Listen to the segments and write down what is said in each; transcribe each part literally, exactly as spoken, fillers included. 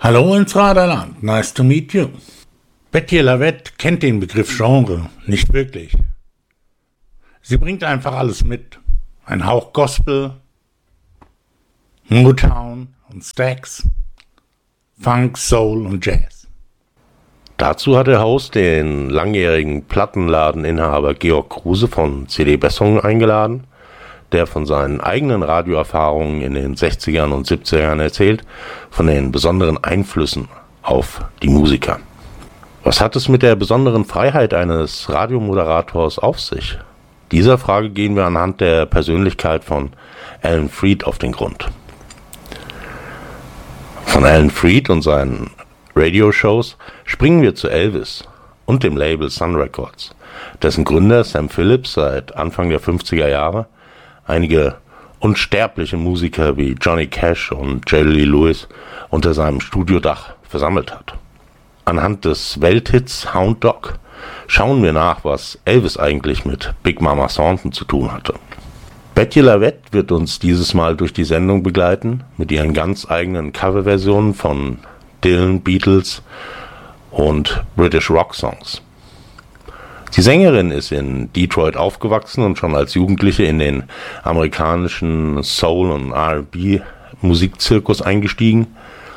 Hallo ins Raderland, nice to meet you. Betty LaVette kennt den Begriff Genre nicht wirklich. Sie bringt einfach alles mit. Ein Hauch Gospel, Motown und Stax, Funk, Soul und Jazz. Dazu hat der Host den langjährigen Plattenladeninhaber Georg Kruse von C D Besserung eingeladen, der von seinen eigenen Radioerfahrungen in den sechzigern und siebzigern erzählt, von den besonderen Einflüssen auf die Musiker. Was hat es mit der besonderen Freiheit eines Radiomoderators auf sich? Dieser Frage gehen wir anhand der Persönlichkeit von Alan Freed auf den Grund. Von Alan Freed und seinen Radioshows springen wir zu Elvis und dem Label Sun Records, dessen Gründer Sam Phillips seit Anfang der fünfziger Jahre einige unsterbliche Musiker wie Johnny Cash und Jerry Lee Lewis unter seinem Studiodach versammelt hat. Anhand des Welthits Hound Dog schauen wir nach, was Elvis eigentlich mit Big Mama Thornton zu tun hatte. Betty LaVette wird uns dieses Mal durch die Sendung begleiten mit ihren ganz eigenen Coverversionen von Dylan, Beatles und British Rock Songs. Die Sängerin ist in Detroit aufgewachsen und schon als Jugendliche in den amerikanischen Soul- und R and B-Musikzirkus eingestiegen.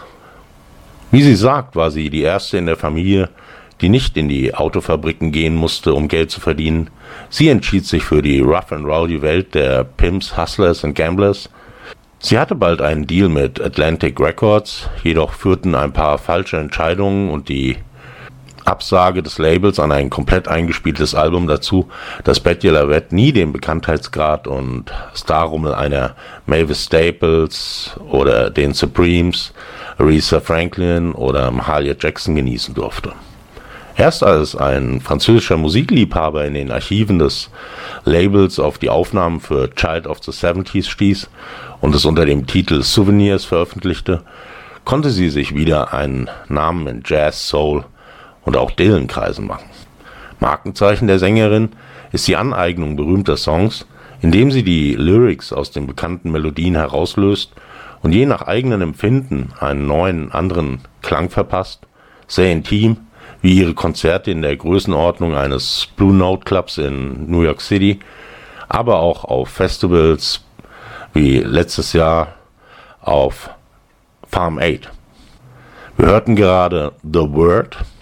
Wie sie sagt, war sie die erste in der Familie, die nicht in die Autofabriken gehen musste, um Geld zu verdienen. Sie entschied sich für die rough and rowdy Welt der Pimps, Hustlers und Gamblers. Sie hatte bald einen Deal mit Atlantic Records, jedoch führten ein paar falsche Entscheidungen und die Absage des Labels an ein komplett eingespieltes Album dazu, dass Betty LaVette nie den Bekanntheitsgrad und Starrummel einer Mavis Staples oder den Supremes, Aretha Franklin oder Mahalia Jackson genießen durfte. Erst als ein französischer Musikliebhaber in den Archiven des Labels auf die Aufnahmen für Child of the seventies stieß und es unter dem Titel Souvenirs veröffentlichte, konnte sie sich wieder einen Namen in Jazz, Soul und auch Dylan-Kreisen machen. Markenzeichen der Sängerin ist die Aneignung berühmter Songs, indem sie die Lyrics aus den bekannten Melodien herauslöst und je nach eigenem Empfinden einen neuen, anderen Klang verpasst, sehr intim, wie ihre Konzerte in der Größenordnung eines Blue Note Clubs in New York City, aber auch auf Festivals wie letztes Jahr auf Farm aid. Wir hörten gerade The Word